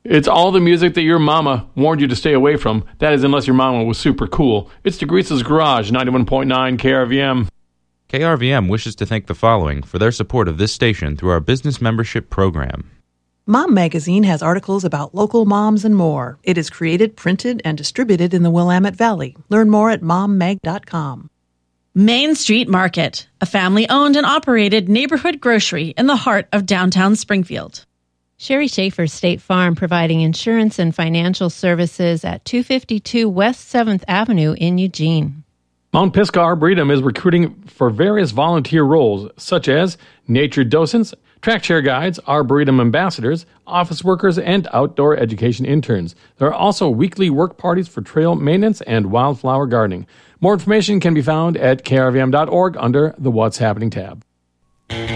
It's all the music that your mama warned you to stay away from. That is, unless your mama was super cool. It's DeGrease's Garage, 91.9 KRVM. KRVM wishes to thank the following for their support of this station through our business membership program. Mom Magazine has articles about local moms and more. It is created, printed, and distributed in the Willamette Valley. Learn more at mommag.com. Main Street Market, a family-owned and operated neighborhood grocery in the heart of downtown Springfield. Sherry Schaefer State Farm, providing insurance and financial services at 252 West 7th Avenue in Eugene. Mount Pisgah Arboretum is recruiting for various volunteer roles, such as nature docents, track chair guides, arboretum ambassadors, office workers, and outdoor education interns. There are also weekly work parties for trail maintenance and wildflower gardening. More information can be found at krvm.org under the What's Happening tab.